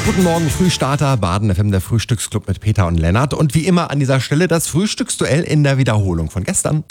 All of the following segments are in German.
Guten Morgen, Frühstarter, Baden FM, der Frühstücksclub mit Peter und Lennart. Und wie immer an dieser Stelle das Frühstücksduell in der Wiederholung von gestern.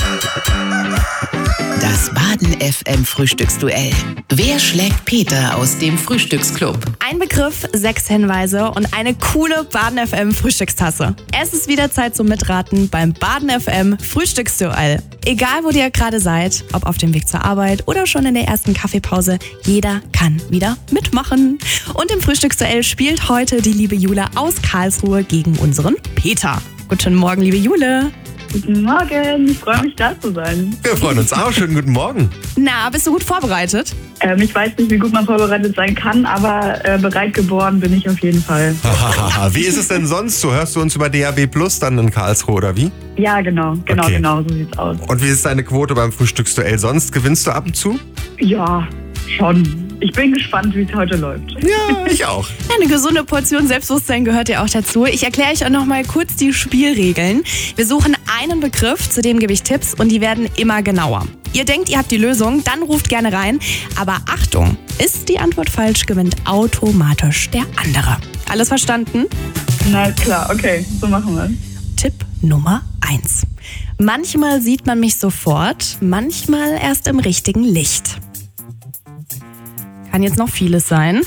Das Baden FM Frühstücksduell. Wer schlägt Peter aus dem Frühstücksclub? Ein Begriff, 6 Hinweise und eine coole Baden FM Frühstückstasse. Es ist wieder Zeit zum Mitraten beim Baden FM Frühstücksduell. Egal, wo ihr gerade seid, ob auf dem Weg zur Arbeit oder schon in der ersten Kaffeepause, jeder kann wieder mitmachen. Und im Frühstücksduell spielt heute die liebe Jule aus Karlsruhe gegen unseren Peter. Guten Morgen, liebe Jule. Guten Morgen, ich freue mich, da zu sein. Wir freuen uns auch. Schönen guten Morgen. Na, bist du gut vorbereitet? Ich weiß nicht, wie gut man vorbereitet sein kann, aber bereit geboren bin ich auf jeden Fall. Wie ist es denn sonst so? Hörst du uns über DAB Plus dann in Karlsruhe oder wie? Ja, genau, Okay. so sieht's aus. Und wie ist deine Quote beim Frühstücksduell sonst? Gewinnst du ab und zu? Ja, schon. Ich bin gespannt, wie es heute läuft. Ja, ich auch. Eine gesunde Portion Selbstbewusstsein gehört ja auch dazu. Ich erkläre euch auch noch mal kurz die Spielregeln. Wir suchen einen Begriff, zu dem gebe ich Tipps und die werden immer genauer. Ihr denkt, ihr habt die Lösung, dann ruft gerne rein. Aber Achtung, ist die Antwort falsch, gewinnt automatisch der andere. Alles verstanden? Na klar, okay, so machen wir. Tipp Nummer 1. Manchmal sieht man mich sofort, manchmal erst im richtigen Licht. Kann jetzt noch vieles sein.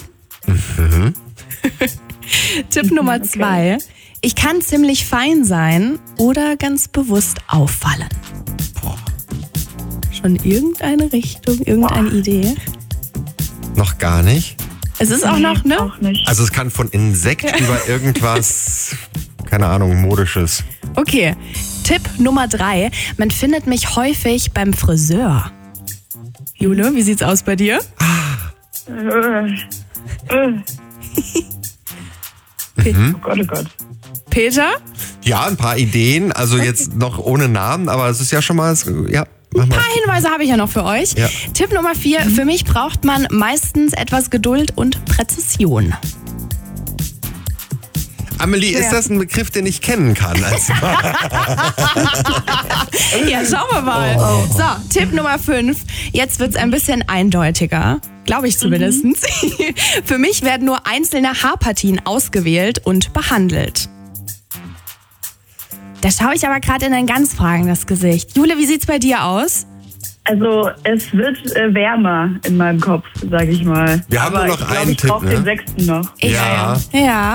Tipp Nummer 2. Ich kann ziemlich fein sein oder ganz bewusst auffallen. Schon irgendeine Richtung, irgendeine Idee? Noch gar nicht. Es ist auch noch, ne? Auch nicht. Also es kann von Insekt über irgendwas, keine Ahnung, Modisches. Okay. Tipp Nummer 3. Man findet mich häufig beim Friseur. Jule, wie sieht's aus bei dir? Oh Gott, oh Gott. Peter? Ja, ein paar Ideen, also jetzt noch ohne Namen, aber es ist ja schon mal, ja, mach mal. Ein paar Hinweise habe ich ja noch für euch. Ja. Tipp Nummer 4. Für mich braucht man meistens etwas Geduld und Präzision. Amelie, ist das ein Begriff, den ich kennen kann? Also, Ja, schauen wir mal. So, Tipp Nummer 5. Jetzt wird's ein bisschen eindeutiger. Glaube ich zumindest. Für mich werden nur einzelne Haarpartien ausgewählt und behandelt. Da schaue ich aber gerade in ein ganz fragendes Gesicht. Jule, wie sieht's bei dir aus? Also es wird wärmer in meinem Kopf, sage ich mal. Wir haben aber nur noch ich glaub, einen ich Tipp, brauche ne? den 6. noch. Ja. Ja.